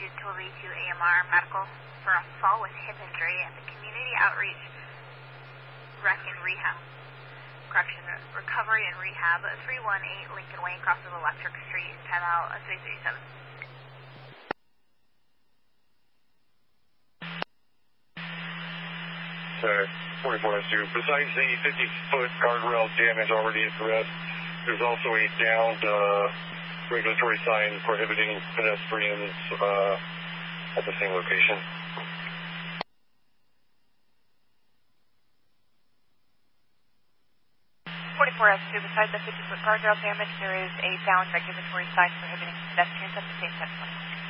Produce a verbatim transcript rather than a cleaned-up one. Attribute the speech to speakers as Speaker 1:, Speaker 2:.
Speaker 1: Jude Toby to A M R Medical for a fall with hip injury at the Community Outreach Rec and Rehab. Correction, Recovery and Rehab, three one eight Lincoln Way, across of Electric Street, timeout three three seven.
Speaker 2: Sorry, forty-four S two. Besides the fifty-foot guardrail damage already addressed, there's also a downed uh, regulatory sign prohibiting pedestrians uh, at the same location.
Speaker 3: forty-four S two, besides the fifty-foot guardrail damage, there is a downed regulatory sign prohibiting pedestrians at the same touch point.